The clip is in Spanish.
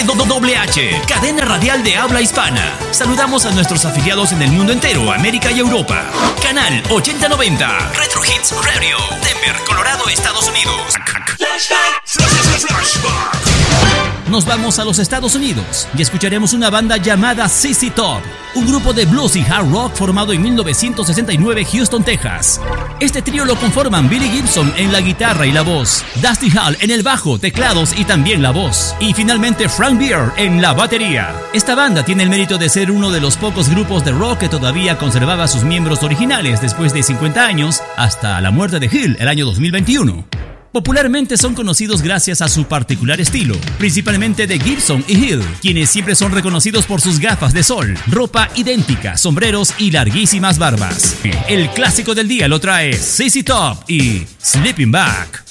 WH, cadena radial de habla hispana. Saludamos a nuestros afiliados en el mundo entero, América y Europa. Canal 8090, Retro Hits Radio, Denver, Colorado, Estados Unidos. Nos vamos a los Estados Unidos y escucharemos una banda llamada ZZ Top, un grupo de blues y hard rock formado en 1969 Houston, Texas. Este trío lo conforman Billy Gibson en la guitarra y la voz, Dusty Hall en el bajo, teclados y también la voz, y finalmente Frank Beard en la batería. Esta banda tiene el mérito de ser uno de los pocos grupos de rock que todavía conservaba sus miembros originales después de 50 años, hasta la muerte de Hill el año 2021. Popularmente son conocidos gracias a su particular estilo, principalmente de Gibson y Hill, quienes siempre son reconocidos por sus gafas de sol, ropa idéntica, sombreros y larguísimas barbas. El clásico del día lo trae ZZ Top y Sleeping Bag.